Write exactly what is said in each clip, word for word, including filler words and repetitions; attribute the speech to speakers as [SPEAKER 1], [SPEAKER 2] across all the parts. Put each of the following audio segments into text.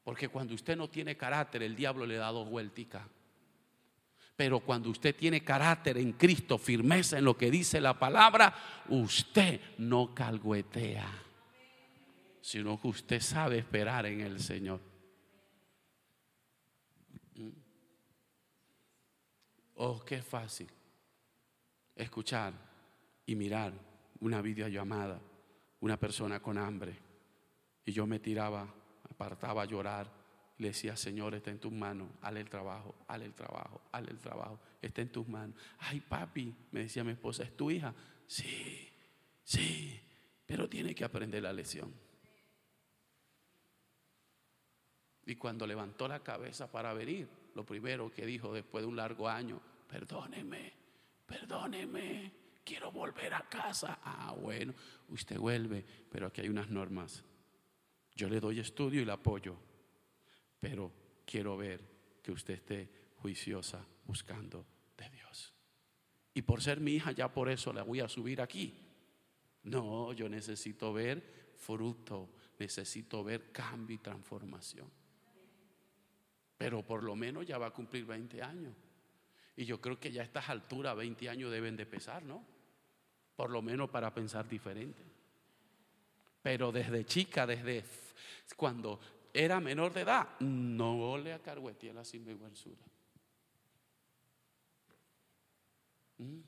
[SPEAKER 1] Porque cuando usted no tiene carácter, el diablo le da dos vuelticas. Pero cuando usted tiene carácter en Cristo, firmeza en lo que dice la palabra, usted no calguetea, sino que usted sabe esperar en el Señor. Oh, qué fácil escuchar y mirar una videollamada, una persona con hambre, y yo me tiraba, apartaba a llorar, le decía: Señor, está en tus manos, hazle el trabajo, hazle el trabajo, hazle el trabajo, está en tus manos. Ay, papi, me decía mi esposa, ¿es tu hija? Sí, sí, pero tiene que aprender la lección. Y cuando levantó la cabeza para venir, lo primero que dijo después de un largo año: perdóneme, perdóneme, quiero volver a casa. Ah, bueno, usted vuelve, pero aquí hay unas normas. Yo le doy estudio y le apoyo, pero quiero ver que usted esté juiciosa buscando de Dios. Y por ser mi hija, ya por eso la voy a subir aquí. No, yo necesito ver fruto, necesito ver cambio y transformación. Pero por lo menos ya va a cumplir veinte años. Y yo creo que ya a estas alturas veinte años deben de pesar, ¿no? Por lo menos para pensar diferente. Pero desde chica, desde cuando era menor de edad, no le acargueteé la sinvergüenzura. ¿Mm?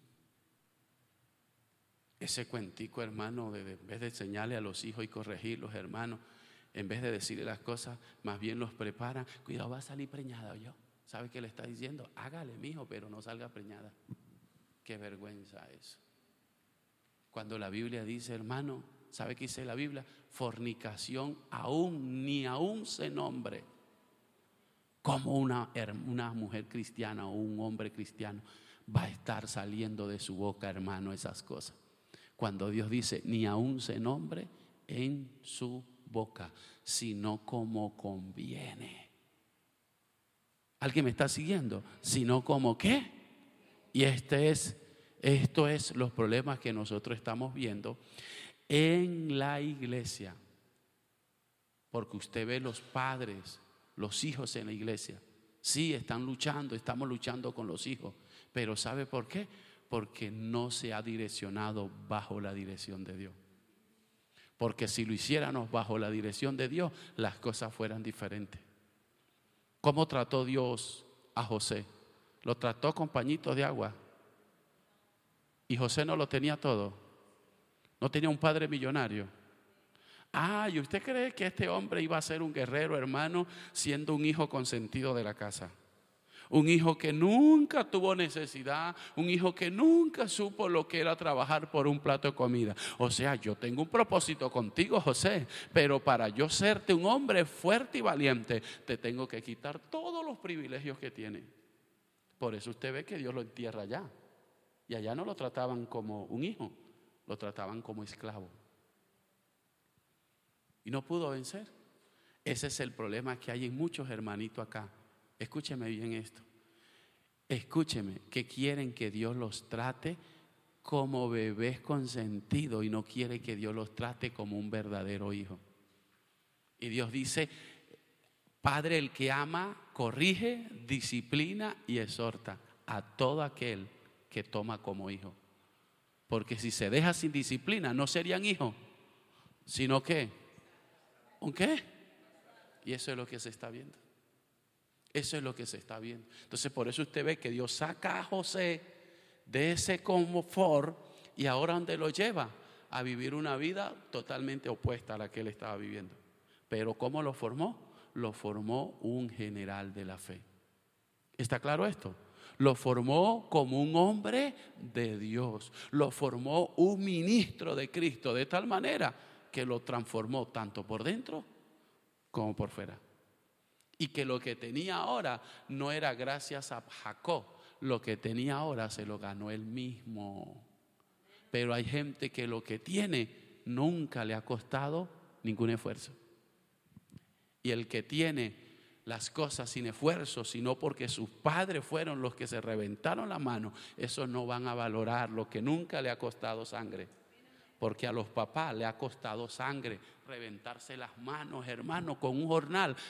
[SPEAKER 1] Ese cuentico, hermano, de, de, en vez de enseñarle a los hijos y corregirlos, hermanos, en vez de decirle las cosas, más bien los preparan. Cuidado, va a salir preñada, ¿oyó? ¿Sabe qué le está diciendo? Hágale, mijo, pero no salga preñada. Qué vergüenza eso. Cuando la Biblia dice, hermano, ¿sabe qué dice la Biblia? Fornicación aún, ni aún se nombre. Como una, una mujer cristiana o un hombre cristiano va a estar saliendo de su boca, hermano, esas cosas. Cuando Dios dice, ni aún se nombre en su boca, sino como conviene. ¿Alguien me está siguiendo? Sino como qué. Y este es, esto es los problemas que nosotros estamos viendo en la iglesia. Porque usted ve los padres, los hijos en la iglesia. Sí, están luchando, estamos luchando con los hijos. Pero ¿sabe por qué? Porque no se ha direccionado bajo la dirección de Dios. Porque si lo hiciéramos bajo la dirección de Dios, las cosas fueran diferentes. ¿Cómo trató Dios a José? Lo trató con pañitos de agua. Y José no lo tenía todo. No tenía un padre millonario. Ah, ¿y usted cree que este hombre iba a ser un guerrero, hermano, siendo un hijo consentido de la casa? Un hijo que nunca tuvo necesidad, un hijo que nunca supo lo que era trabajar por un plato de comida. O sea, yo tengo un propósito contigo, José, pero para yo serte un hombre fuerte y valiente, te tengo que quitar todos los privilegios que tiene. Por eso usted ve que Dios lo entierra allá. Y allá no lo trataban como un hijo, lo trataban como esclavo. Y no pudo vencer. Ese es el problema que hay en muchos hermanitos acá. Escúcheme bien esto. Escúcheme, que quieren que Dios los trate como bebés consentidos y no quiere que Dios los trate como un verdadero hijo. Y Dios dice, Padre, el que ama, corrige, disciplina y exhorta a todo aquel que toma como hijo. Porque si se deja sin disciplina, no serían hijos, sino que, ¿un qué? Y eso es lo que se está viendo. Eso es lo que se está viendo. Entonces por eso usted ve que Dios saca a José de ese confort y ahora ¿dónde lo lleva? A vivir una vida totalmente opuesta a la que él estaba viviendo. Pero ¿cómo lo formó? Lo formó un general de la fe. ¿Está claro esto? Lo formó como un hombre de Dios. Lo formó un ministro de Cristo de tal manera que lo transformó tanto por dentro como por fuera. Y que lo que tenía ahora no era gracias a Jacob, lo que tenía ahora se lo ganó él mismo. Pero hay gente que lo que tiene nunca le ha costado ningún esfuerzo. Y el que tiene las cosas sin esfuerzo, sino porque sus padres fueron los que se reventaron la mano, esos no van a valorar lo que nunca le ha costado sangre. Porque a los papás le ha costado sangre reventarse las manos, hermano, con un jornal